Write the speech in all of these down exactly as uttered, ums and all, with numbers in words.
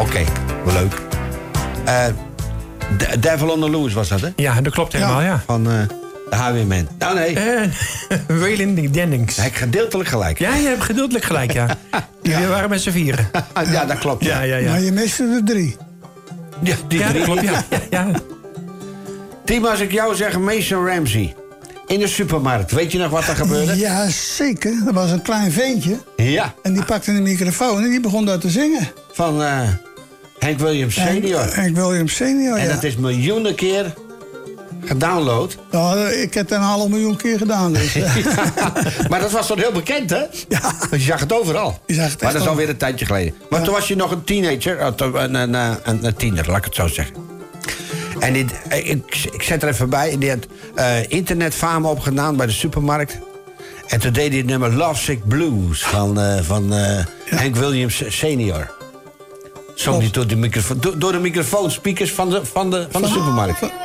Oké, wel leuk. Uh, Devil on the Loose was dat, hè? Ja, dat klopt helemaal, ja. ja. Van uh, de Highwaymen. Nou, nee. Uh, Waylon Jennings. Hij heeft gedeeltelijk gelijk. Ja, je hebt gedeeltelijk gelijk, ja. ja. We waren met z'n vieren. Ja, dat klopt, ja. Ja, ja, ja. Maar je miste er drie. Ja, die ja, drie. Klopt, ja. ja, ja. Tim, als ik jou zeg Mason Ramsey... in de supermarkt, weet je nog wat er gebeurde? Ja, zeker. Er was een klein ventje. Ja. En die pakte een microfoon en die begon daar te zingen. Van uh, Hank Williams senior. Hank, Hank Williams senior, En ja. dat is miljoenen keer gedownload. Nou, ik heb het een half miljoen keer gedaan. Dus, uh. Maar dat was toch heel bekend, hè? Ja. Want je zag het overal. Je zag het maar dat is al. alweer een tijdje geleden. Maar ja. Toen was je nog een teenager, een, een, een, een tiener, laat ik het zo zeggen. En dit, ik, ik zet er even bij, die had uh, internetfame opgedaan bij de supermarkt. En toen deed hij het nummer Lovesick Blues van, uh, van uh, ja. Hank Williams senior. Zong die door de, microfo- door, door de microfoonspeakers van de, van de, van de supermarkt. Ja,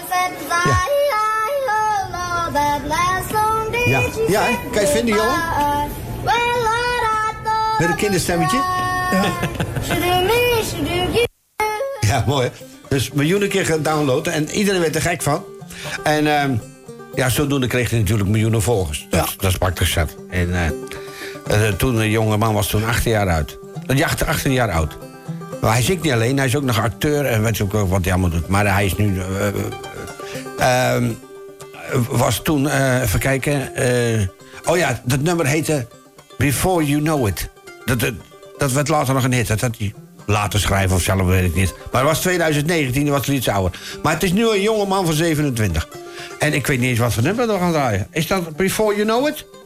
ja, ja hè? Kan je het vinden, jongen? Met een kinderstemmetje? Ja. Ja, mooi. Dus miljoenen keer gedownload en iedereen werd er gek van. En uh, ja, zodoende kreeg hij natuurlijk miljoenen volgers. Dat, ja. dat is praktisch zat. En uh, uh, toen, de jonge man was toen achttien jaar oud. Ja, achttien jaar oud. Maar hij zingt niet alleen, hij is ook nog acteur en weet je ook wat hij allemaal doet. Maar hij is nu... Uh, uh, uh, was toen, uh, even kijken... Uh, oh ja, dat nummer heette Before You Know It. Dat, dat, dat werd later nog een hit, dat had hij... laten schrijven of zelf, weet ik niet. Maar het was twintig negentien, was hij iets ouder. Maar het is nu een jonge man van zevenentwintig. En ik weet niet eens wat voor nummer we gaan draaien. Is dat Before You Know It?